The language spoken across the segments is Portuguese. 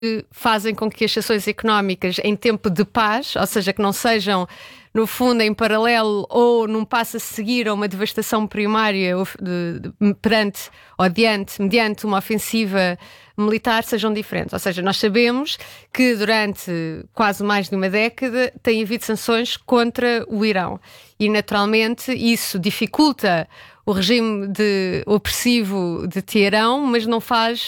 que fazem com que as sanções económicas em tempo de paz, ou seja, que não sejam no fundo em paralelo ou num passo a seguir a uma devastação primária perante ou mediante uma ofensiva militar, sejam diferentes. Ou seja, nós sabemos que durante quase mais de uma década tem havido sanções contra o Irão e naturalmente isso dificulta o regime opressivo de Teherão, mas não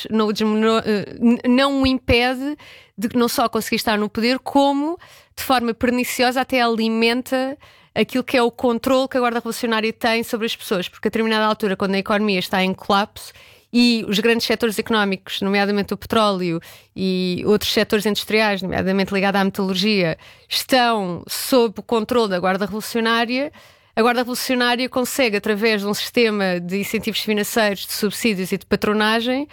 o impede de não só conseguir estar no poder, como de forma perniciosa até alimenta aquilo que é o controle que a Guarda Revolucionária tem sobre as pessoas, porque a determinada altura, quando a economia está em colapso e os grandes setores económicos, nomeadamente o petróleo e outros setores industriais, nomeadamente ligados à metalurgia, estão sob o controle da Guarda Revolucionária, a Guarda Revolucionária consegue, através de um sistema de incentivos financeiros, de subsídios e de patronagem,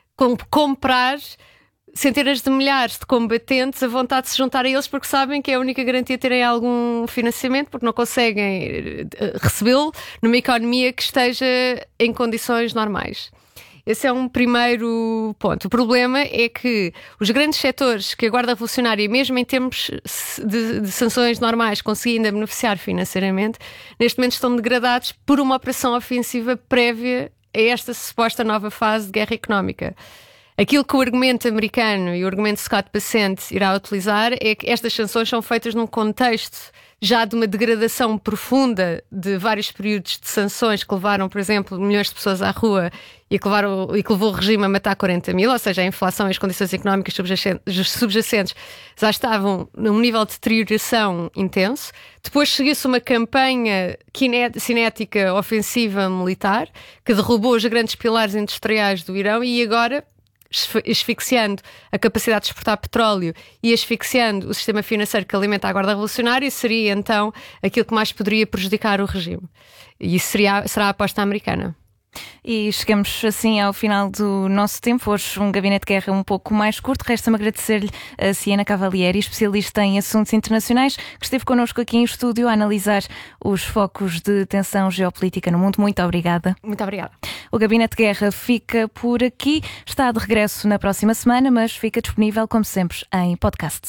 comprar centenas de milhares de combatentes a vontade de se juntar a eles porque sabem que é a única garantia de terem algum financiamento, porque não conseguem recebê-lo numa economia que esteja em condições normais. Esse é um primeiro ponto. O problema é que os grandes setores que a Guarda Revolucionária, mesmo em termos de sanções normais, conseguia ainda beneficiar financeiramente, neste momento estão degradados por uma operação ofensiva prévia a esta suposta nova fase de guerra económica. Aquilo que o argumento americano e o argumento Scott Bessent irá utilizar é que estas sanções são feitas num contexto já de uma degradação profunda de vários períodos de sanções que levaram, por exemplo, milhões de pessoas à rua e que levou o regime a matar 40 mil, ou seja, a inflação e as condições económicas subjacentes já estavam num nível de deterioração intenso. Depois seguiu-se uma campanha cinética ofensiva militar que derrubou os grandes pilares industriais do Irão e agora, asfixiando a capacidade de exportar petróleo e asfixiando o sistema financeiro que alimenta a Guarda Revolucionária, seria então aquilo que mais poderia prejudicar o regime. E isso será a aposta americana. E chegamos assim ao final do nosso tempo. Hoje um gabinete de guerra um pouco mais curto. Resta-me agradecer-lhe a Siena Cavalieri, especialista em assuntos internacionais, que esteve connosco aqui em estúdio a analisar os focos de tensão geopolítica no mundo. Muito obrigada. Muito obrigada. O Gabinete de Guerra fica por aqui. Está de regresso na próxima semana, mas fica disponível, como sempre, em podcast.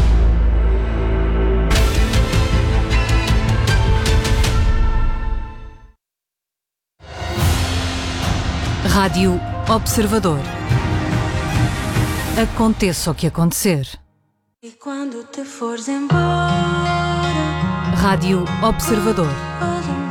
Rádio Observador. Aconteça o que acontecer. E quando te fores embora, Rádio Observador.